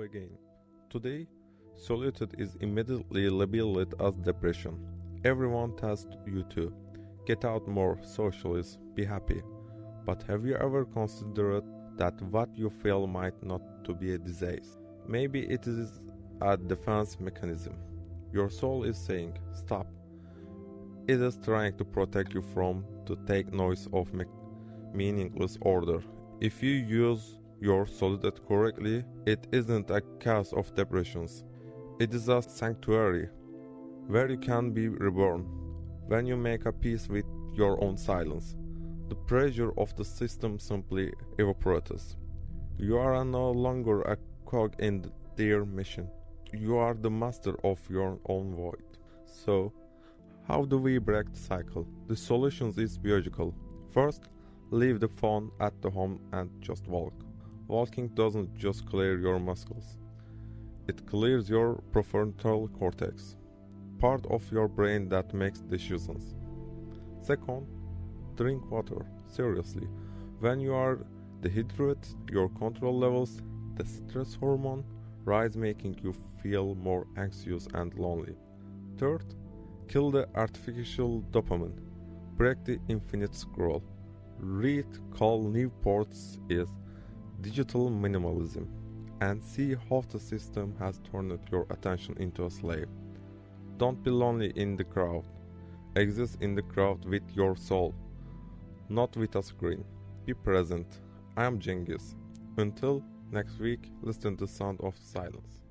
again. Today, solitude is immediately labeled as depression. Everyone tells you to get out more, socialize, be happy. But have you ever considered that what you feel might not to be a disease? Maybe it is a defense mechanism. Your soul is saying, stop. It is trying to protect you from to take noise of meaningless order. If you use your solitude correctly, it isn't a cause of depressions. It is a sanctuary where you can be reborn. When you make a peace with your own silence, the pressure of the system simply evaporates. You are no longer a cog in their mission. You are the master of your own void. So, how do we break the cycle? The solution is biological. First, leave the phone at the home and just walk. Walking doesn't just clear your muscles. It clears your prefrontal cortex, part of your brain that makes decisions. Second, drink water. Seriously, when you are dehydrated, your control levels, the stress hormone, rise, making you feel more anxious and lonely. Third, kill the artificial dopamine. Break the infinite scroll. Read Cal Newport's is Digital Minimalism and see how the system has turned your attention into a slave. Don't be lonely in the crowd. Exist in the crowd with your soul, not with a screen. Be present. I am Cengiz. Until next week, listen to the sound of silence.